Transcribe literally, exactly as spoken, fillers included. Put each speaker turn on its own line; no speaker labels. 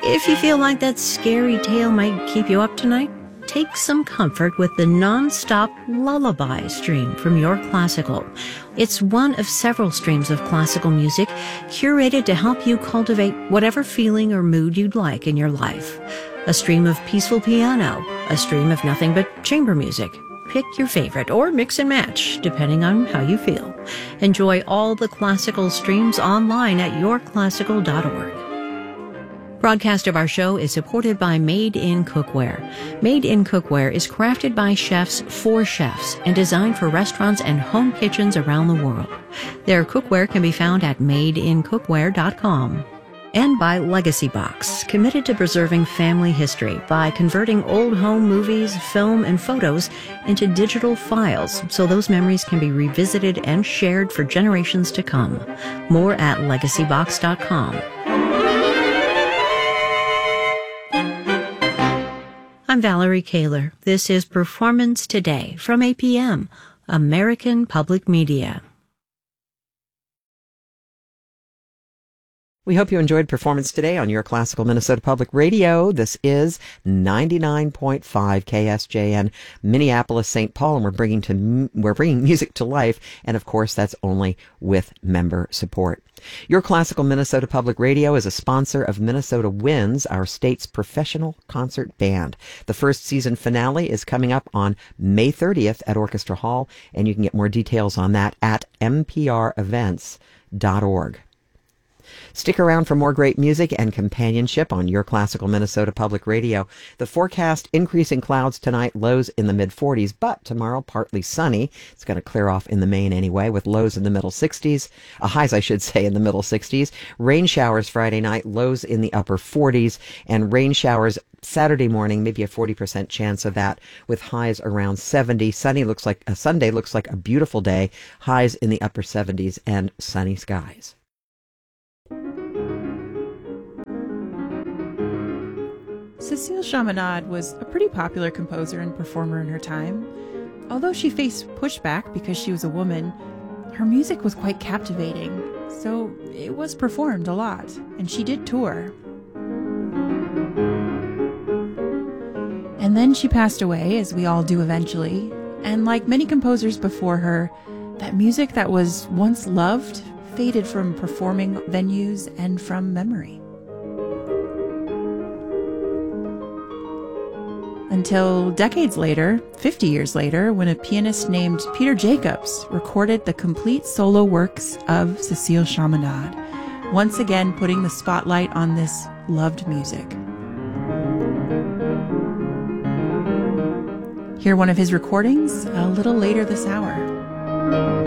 If you feel like that scary tale might keep you up tonight, take some comfort with the non-stop lullaby stream from Your Classical. It's one of several streams of classical music curated to help you cultivate whatever feeling or mood you'd like in your life. A stream of peaceful piano, a stream of nothing but chamber music. Pick your favorite or mix and match, depending on how you feel. Enjoy all the classical streams online at your classical dot org. Broadcast of our show is supported by Made in Cookware. Made in Cookware is crafted by chefs for chefs and designed for restaurants and home kitchens around the world. Their cookware can be found at made in cookware dot com. And by Legacy Box, committed to preserving family history by converting old home movies, film, and photos into digital files so those memories can be revisited and shared for generations to come. More at legacy box dot com. I'm Valerie Kaler. This is Performance Today from A P M, American Public Media.
We hope you enjoyed Performance Today on Your Classical Minnesota Public Radio. This is ninety-nine point five K S J N, Minneapolis, Saint Paul, and we're bringing to we're bringing music to life, and of course, that's only with member support. Your Classical Minnesota Public Radio is a sponsor of Minnesota Winds, our state's professional concert band. The first season finale is coming up on May thirtieth at Orchestra Hall, and you can get more details on that at m p r events dot org. Stick around for more great music and companionship on Your Classical Minnesota Public Radio. The forecast, increasing clouds tonight, lows in the mid forties, but tomorrow partly sunny. It's going to clear off in the main anyway, with lows in the middle sixties, uh, highs I should say in the middle sixties. Rain showers Friday night, lows in the upper forties, and rain showers Saturday morning, maybe a forty percent chance of that, with highs around seventy. Sunny looks like a Sunday looks like a beautiful day, highs in the upper seventies, and sunny skies.
Cécile Chaminade was a pretty popular composer and performer in her time. Although she faced pushback because she was a woman, her music was quite captivating, so it was performed a lot, and she did tour. And then she passed away, as we all do eventually, and like many composers before her, that music that was once loved faded from performing venues and from memory. Until decades later, fifty years later, when a pianist named Peter Jacobs recorded the complete solo works of Cécile Chaminade, once again putting the spotlight on this loved music. Hear one of his recordings a little later this hour.